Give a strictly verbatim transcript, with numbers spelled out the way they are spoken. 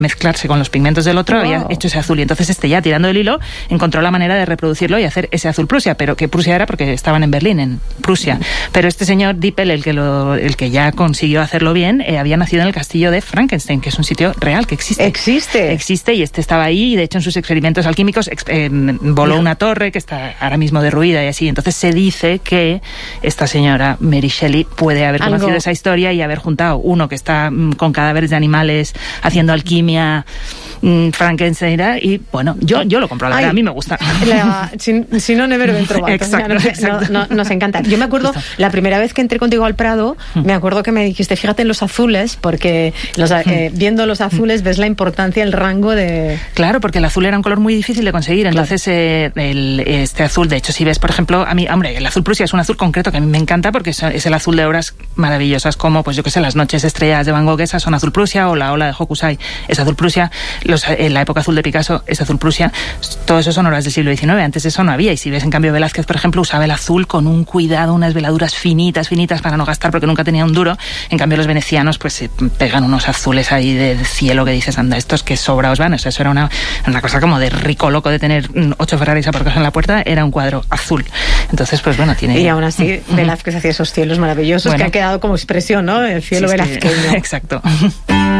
mezclarse con los pigmentos del otro, wow. había hecho ese azul. Y entonces este ya, tirando el hilo, encontró la manera de reproducirlo y hacer ese azul Prusia, pero que Prusia era porque estaban en Berlín, en Prusia. Pero este señor Dippel, el que lo, el que ya consiguió hacerlo bien, eh, había nacido en el castillo de Frankenstein, que es un sitio real, que existe. ¿Existe? Existe, y este estaba ahí, y de hecho en sus experimentos alquímicos eh, voló una torre que está ahora mismo derruida y así. Entonces se dice que esta señora Mary Shelley puede haber ¿Algo? conocido esa historia y haber juntado uno que está mm, con cadáveres de animales haciendo alquimia, mm, Frankenstein, y bueno, yo, yo lo compro, la Ay, verdad, a mí me gusta. La, si, si no, never ben trovato. Exacto, no, exacto. No, no, nos encanta. Yo me acuerdo, Justo. la primera vez que entré contigo al Prado, me acuerdo que me dijiste, fíjate en los azules, porque los, eh, viendo los azules ves la importancia, el rango de... Claro, porque el azul era un color muy difícil de conseguir, entonces eh, el, este azul, de hecho, si ves, por ejemplo, a mí, hombre, el azul Prusia es un azul concreto que a mí me encanta porque es, es el azul de obras maravillosas como, pues yo qué sé, las noches estrelladas de Van Gogh, esas son azul Prusia, o la ola de Hokusai es azul Prusia, los, en la época azul de Picasso es azul Prusia, todo eso son obras del siglo diecinueve, antes eso no había, y si ves en cambio Velázquez, por ejemplo, usaba el azul con un cuidado, unas veladuras finitas, finitas para no gastar porque nunca tenía un duro, en cambio los venecianos pues se pegan unos azules ahí del cielo que dices, anda, estos que sobra os van, o sea, eso era una, una cosa como de rico loco de tener ocho Ferraris aparcados en la puerta, era un cuadro azul, entonces pues bueno, tiene... Y aún así Velázquez hacía esos cielos maravillosos, bueno, que han quedado como expresión, ¿no? El cielo sí, velazqueño. Exacto.